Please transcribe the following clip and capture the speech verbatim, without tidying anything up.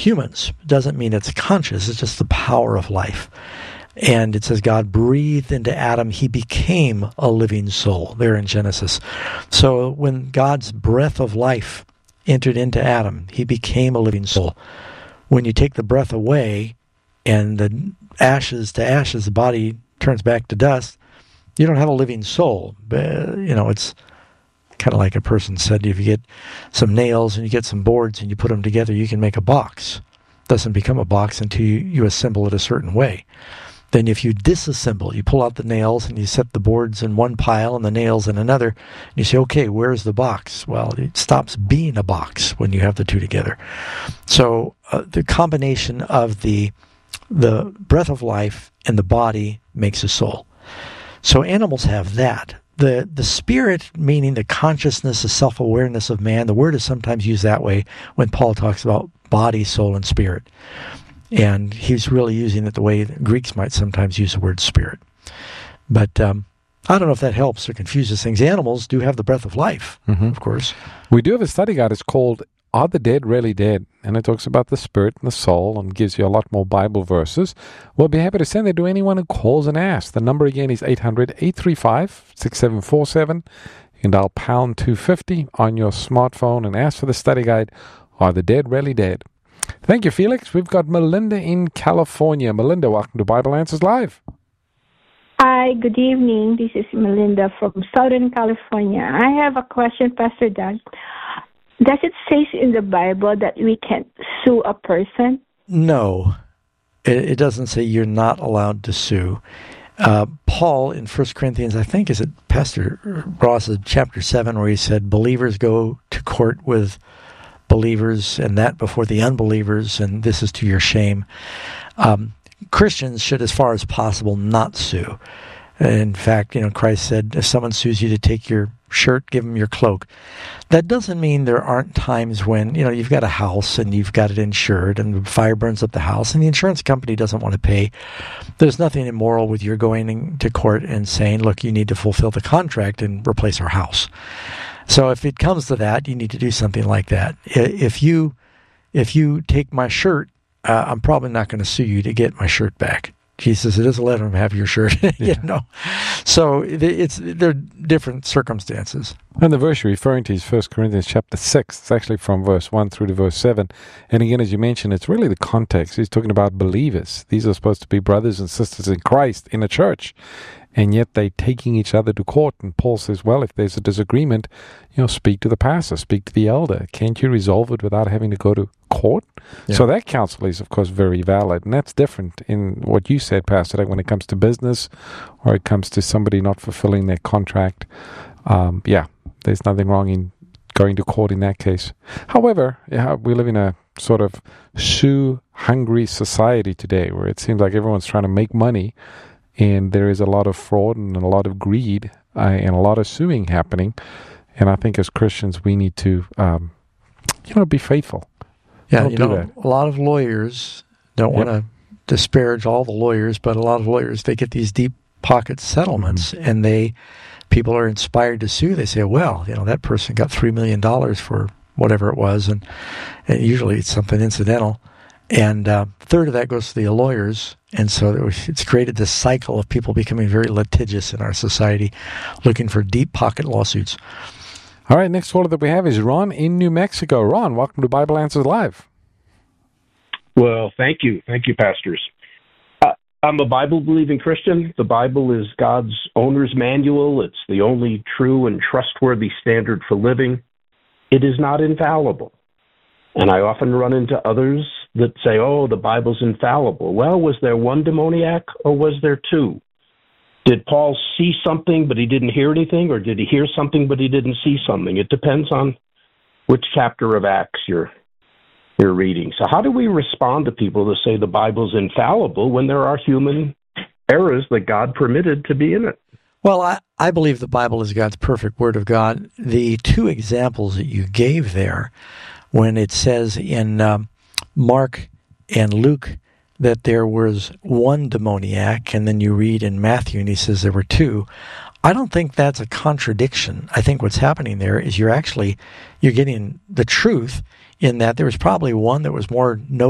humans. It doesn't mean it's conscious. It's just the power of life. And it says God breathed into Adam. He became a living soul there in Genesis. So when God's breath of life entered into Adam, he became a living soul. When you take the breath away and the ashes to ashes, the body turns back to dust, you don't have a living soul. But, you know, it's kind of like a person said, if you get some nails and you get some boards and you put them together, you can make a box. It doesn't become a box until you, you assemble it a certain way. Then if you disassemble, you pull out the nails and you set the boards in one pile and the nails in another, and you say, okay, where's the box? Well, it stops being a box when you have the two together. So uh, the combination of the the breath of life and the body makes a soul. So animals have that. The the spirit, meaning the consciousness, the self-awareness of man, the word is sometimes used that way when Paul talks about body, soul, and spirit. And he's really using it the way the Greeks might sometimes use the word spirit. But um, I don't know if that helps or confuses things. Animals do have the breath of life, mm-hmm. of course. We do have a study guide. It's called Are the Dead Really Dead? And it talks about the spirit and the soul and gives you a lot more Bible verses. We'll be happy to send it to anyone who calls and asks. The number again is eight hundred, eight three five, six seven four seven. You can dial pound two fifty on your smartphone and ask for the study guide, Are the Dead Really Dead? Thank you, Felix. We've got Melinda in California. Melinda, welcome to Bible Answers Live. Hi, good evening. This is Melinda from Southern California. I have a question, Pastor Doug. Does it say in the Bible that we can sue a person? No, it, it doesn't say you're not allowed to sue. Uh, Paul in First Corinthians, I think, is it Pastor Ross's chapter seven, where he said, believers go to court with believers, and that before the unbelievers, and this is to your shame. Um, Christians should, as far as possible, not sue. In fact, you know, Christ said, if someone sues you to take your shirt, give them your cloak. That doesn't mean there aren't times when, you know, you've got a house and you've got it insured and the fire burns up the house and the insurance company doesn't want to pay. There's nothing immoral with your going to court and saying, look, you need to fulfill the contract and replace our house. So if it comes to that, you need to do something like that. If you if you take my shirt, uh, I'm probably not going to sue you to get my shirt back. Jesus, it doesn't let him have your shirt, you yeah. know. So it's they're different circumstances. And the verse you're referring to is First Corinthians chapter six. It's actually from verse one through to verse seven. And again, as you mentioned, it's really the context. He's talking about believers. These are supposed to be brothers and sisters in Christ in a church. And yet they're taking each other to court. And Paul says, well, if there's a disagreement, you know, speak to the pastor, speak to the elder. Can't you resolve it without having to go to court? Yeah. So that counsel is, of course, very valid. And that's different in what you said, Pastor, like when it comes to business or it comes to somebody not fulfilling their contract. Um, yeah, there's nothing wrong in going to court in that case. However, yeah, we live in a sort of sue-hungry society today where it seems like everyone's trying to make money. And there is a lot of fraud and a lot of greed uh, and a lot of suing happening. And I think as Christians, we need to, um, you know, be faithful. Yeah, don't you do know, that. A lot of lawyers, don't yep. want to disparage all the lawyers, but a lot of lawyers, they get these deep pocket settlements, mm-hmm. and they people are inspired to sue. They say, well, you know, that person got three million dollars for whatever it was, and, and usually it's something incidental. And uh, a third of that goes to the lawyers. And so it's created this cycle of people becoming very litigious in our society, looking for deep pocket lawsuits. All right, next caller that we have is Ron in New Mexico. Ron, welcome to Bible Answers Live. Well, thank you. Thank you, pastors. Uh, I'm a Bible-believing Christian. The Bible is God's owner's manual. It's the only true and trustworthy standard for living. It is not infallible. And I often run into others that say, oh, the Bible's infallible. Well, was there one demoniac or was there two? Did Paul see something but he didn't hear anything, or did he hear something but he didn't see something? It depends on which chapter of Acts you're, you're reading. So how do we respond to people that say the Bible's infallible when there are human errors that God permitted to be in it? Well, I, I believe the Bible is God's perfect Word of God. The two examples that you gave there, when it says in um, Mark and Luke that there was one demoniac, and then you read in Matthew and he says there were two, I don't think that's a contradiction. I think what's happening there is you're actually, you're getting the truth in that there was probably one that was more noted